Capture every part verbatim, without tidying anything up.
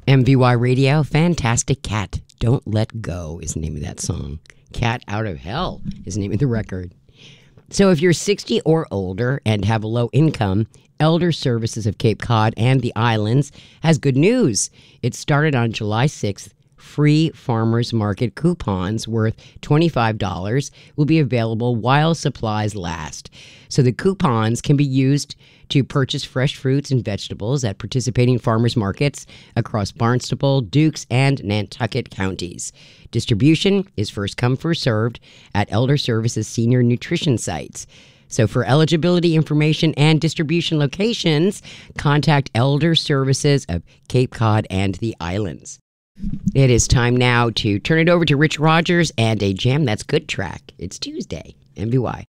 M V Y Radio, Fantastic Cat, Don't Let Go is the name of that song. Cat Out of Hell is the name of the record. So if you're sixty or older and have a low income, Elder Services of Cape Cod and the Islands has good news. It started on July sixth. Free farmers market coupons worth twenty-five dollars will be available while supplies last. So the coupons can be used to purchase fresh fruits and vegetables at participating farmers markets across Barnstable, Dukes, and Nantucket counties. Distribution is first come, first served at Elder Services senior nutrition sites. So for eligibility information and distribution locations, contact Elder Services of Cape Cod and the Islands. It is time now to turn it over to Rich Rogers and a Jam That's Good track. It's Tuesday, M V Y.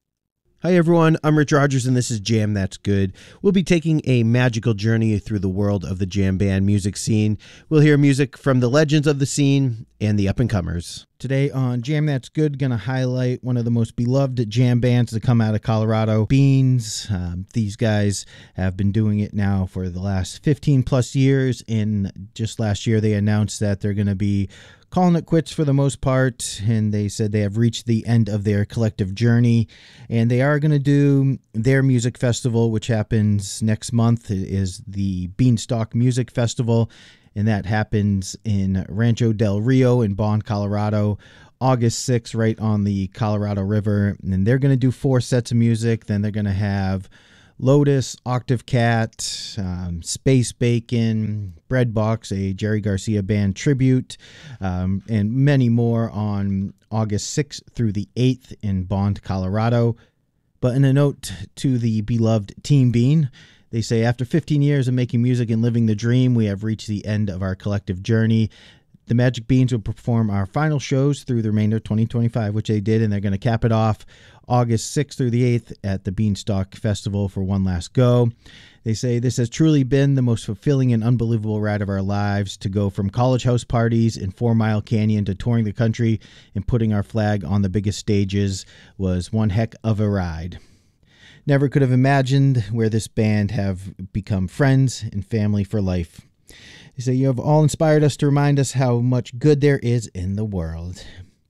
Hi everyone, I'm Rich Rogers and this is Jam That's Good. We'll be taking a magical journey through the world of the jam band music scene. We'll hear music from the legends of the scene and the up-and-comers. Today on Jam That's Good, going to highlight one of the most beloved jam bands to come out of Colorado, Beans. Um, these guys have been doing it now for the last fifteen plus years, and just last year they announced that they're going to be calling it quits for the most part, and they said they have reached the end of their collective journey, and they are going to do their music festival, which happens next month. It is the Beanstalk Music Festival, and that happens in Rancho del Rio in Bond, Colorado, August sixth, right on the Colorado River. And they're going to do four sets of music. Then they're going to have Lotus, Octave Cat, um, Space Bacon, Breadbox, a Jerry Garcia band tribute, um, and many more on August sixth through the eighth in Bond, Colorado. But in a note to the beloved Team Bean, they say, after fifteen years of making music and living the dream, we have reached the end of our collective journey. The Magic Beans will perform our final shows through the remainder of twenty twenty-five, which they did, and they're going to cap it off August sixth through the eighth at the Beanstalk Festival for one last go. They say this has truly been the most fulfilling and unbelievable ride of our lives, to go from college house parties in Four Mile Canyon to touring the country and putting our flag on the biggest stages was one heck of a ride. Never could have imagined where this band have become friends and family for life. They say, you have all inspired us to remind us how much good there is in the world.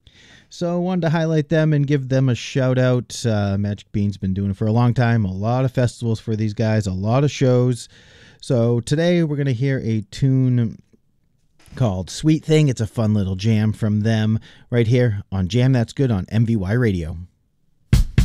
So I wanted to highlight them and give them a shout out. Uh, Magic Bean's been doing it for a long time. A lot of festivals for these guys, a lot of shows. So today we're going to hear a tune called Sweet Thing. It's a fun little jam from them right here on Jam That's Good on M V Y Radio.